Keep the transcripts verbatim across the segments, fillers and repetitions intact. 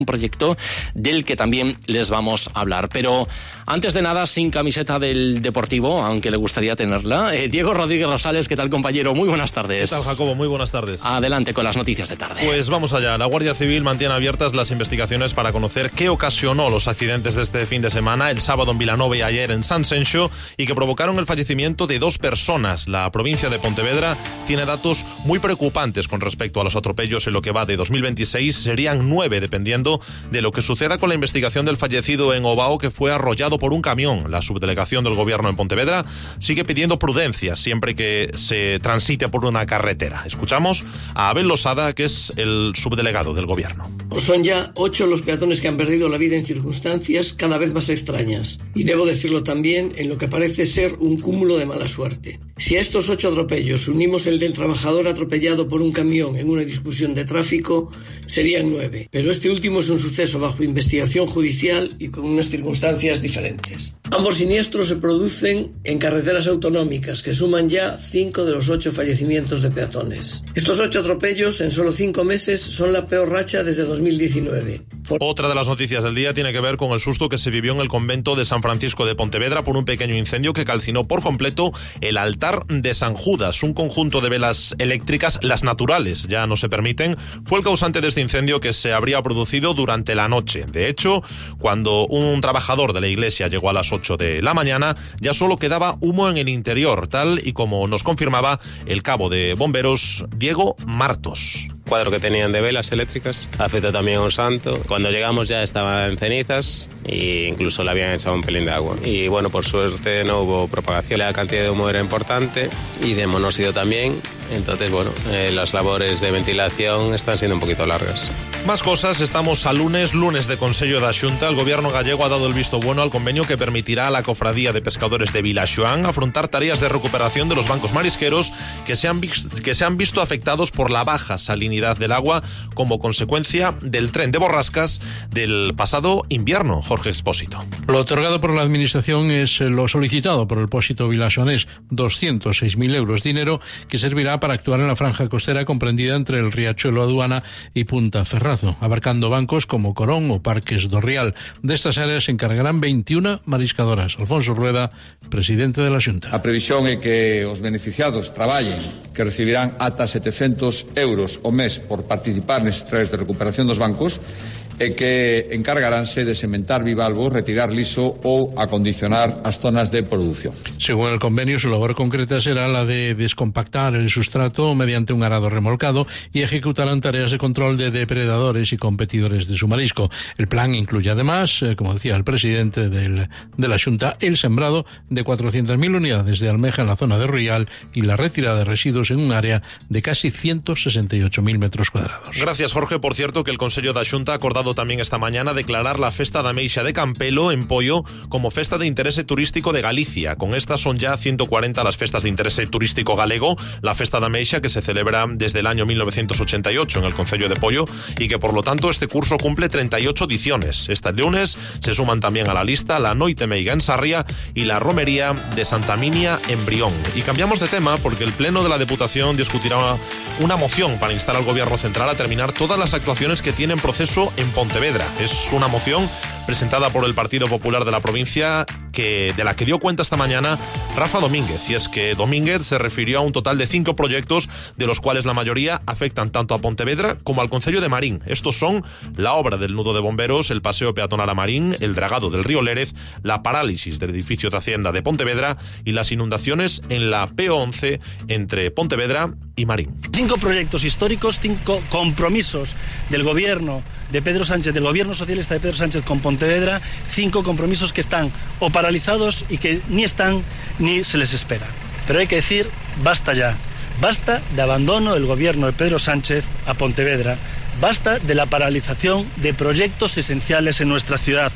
un proyecto del que también les vamos a hablar. Pero antes de nada, sin camiseta del Deportivo, aunque le gustaría tenerla, eh, Diego Rodríguez Rosales, ¿qué tal, compañero? Muy buenas tardes. ¿Qué tal, Jacobo? Muy buenas tardes. Adelante con las noticias de tarde. Pues vamos allá. La Guardia Civil mantiene abiertas las investigaciones para conocer qué ocasionó los accidentes de este fin de semana, el sábado en Vilanova y ayer en San Senxo, y que provocaron el fallecimiento de dos personas. La provincia de Pontevedra tiene datos muy preocupantes con respecto a los atropellos en lo que va de dos mil veintiséis. Serían nueve, dependiendo de lo que suceda con la investigación del fallecido en Ovao, que fue arrollado por un camión. La subdelegación del gobierno en Pontevedra sigue pidiendo prudencia siempre que se transite por una carretera. Escuchamos a Abel Losada, que es el subdelegado del gobierno. Son ya ocho los peatones que han perdido la vida en circunstancias cada vez más extrañas. Y debo decirlo también en lo que parece ser un cúmulo de mala suerte. Si a estos ocho atropellos unimos el del trabajador atropellado por un camión en una discusión de tráfico, serían nueve. Pero este último es un suceso bajo investigación judicial y con unas circunstancias diferentes. Ambos siniestros se producen en carreteras autonómicas, que suman ya cinco de los ocho fallecimientos de peatones. Estos ocho atropellos en solo cinco meses son la peor racha desde dos mil diecinueve. Por... Otra de las noticias del día tiene que ver con el susto que se vivió en el convento de San Francisco de Pontevedra por un pequeño incendio que calcinó por completo el altar de San Judas. Un conjunto de velas eléctricas, las naturales, ya no se permiten, fue el causante de este incendio, que se habría producido durante la noche. De hecho, cuando un trabajador de la iglesia llegó a las ocho de la mañana, ya solo quedaba humo en el interior, tal y como nos confirmaba el cabo de bomberos Diego Martos. Cuadro que tenían de velas eléctricas afectó también a un santo. Cuando llegamos ya estaba en cenizas e incluso le habían echado un pelín de agua. Y bueno, por suerte no hubo propagación. La cantidad de humo era importante y de monóxido también. Entonces, bueno, eh, las labores de ventilación están siendo un poquito largas. Más cosas, estamos a lunes, lunes de Consello da Xunta. El gobierno gallego ha dado el visto bueno al convenio que permitirá a la Cofradía de Pescadores de Vilaxoán afrontar tareas de recuperación de los bancos marisqueros que se han, que se han visto afectados por la baja salinidad del agua como consecuencia del tren de borrascas del pasado invierno. Jorge Expósito. Lo otorgado por la Administración es lo solicitado por el Pósito vilaxoanés, doscientos seis mil euros, dinero que servirá para actuar en la franja costera comprendida entre el Riachuelo Aduana y Punta Ferrazo, abarcando bancos como Corón o Parques do Rial. De estas áreas se encargarán veintiuna mariscadoras. Alfonso Rueda, presidente de la Xunta. A previsión é que os beneficiados traballen, que recibirán ata setecentos euros o mes por participar nestes traballos de recuperación dos bancos, e que encargaránse de sementar bivalvos, retirar liso ou acondicionar as zonas de produción. Según el convenio, su labor concreta será la de descompactar el sustrato mediante un arado remolcado y ejecutarán tareas de control de depredadores y competidores de su marisco. El plan incluye además, eh, como decía el presidente del, de la Xunta, el sembrado de cuatrocientas mil unidades de almeja en la zona de Rial y la retirada de residuos en un área de casi ciento sesenta y ocho mil metros cuadrados. Gracias, Jorge. Por cierto, que el Consello da Xunta ha acordado también esta mañana declarar la Festa da Meixa de Campelo en Poio como Festa de Interese Turístico de Galicia. Con estas son ya ciento cuarenta las festas de interese turístico galego. La Festa da Meixa, que se celebra desde el año mil novecientos ochenta y ocho en el Concello de Poio y que por lo tanto este curso cumple treinta y ocho ediciones. Este lunes se suman también a la lista la Noite Meiga en Sarria y la Romería de Santa Minia en Brión. Y cambiamos de tema porque el Pleno de la Deputación discutirá una moción para instar al Gobierno Central a terminar todas las actuaciones que tienen proceso en Pontevedra. Es una moción presentada por el Partido Popular de la provincia que, de la que dio cuenta esta mañana Rafa Domínguez. Y es que Domínguez se refirió a un total de cinco proyectos, de los cuales la mayoría afectan tanto a Pontevedra como al concello de Marín. Estos son la obra del nudo de bomberos, el paseo peatonal a Marín, el dragado del río Lérez, la parálisis del edificio de Hacienda de Pontevedra y las inundaciones en la P once entre Pontevedra y Marín. Cinco proyectos históricos, cinco compromisos del gobierno de Pedro Sánchez, del gobierno socialista de Pedro Sánchez con Pontevedra, cinco compromisos que están o paralizados y que ni están ni se les espera. Pero hay que decir, basta ya. Basta de abandono del gobierno de Pedro Sánchez a Pontevedra. Basta de la paralización de proyectos esenciales en nuestra ciudad.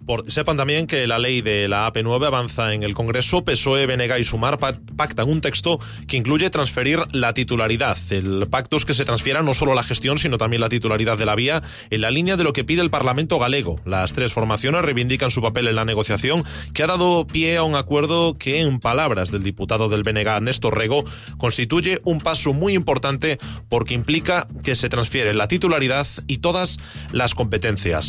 Por, sepan también que la ley de la A P nueve avanza en el Congreso. P S O E, B N G y Sumar pactan un texto que incluye transferir la titularidad. El pacto es que se transfiera no solo la gestión, sino también la titularidad de la vía, en la línea de lo que pide el Parlamento galego. Las tres formaciones reivindican su papel en la negociación, que ha dado pie a un acuerdo que, en palabras del diputado del B N G, Néstor Rego, constituye un paso muy importante porque implica que se transfiere la titularidad y todas las competencias.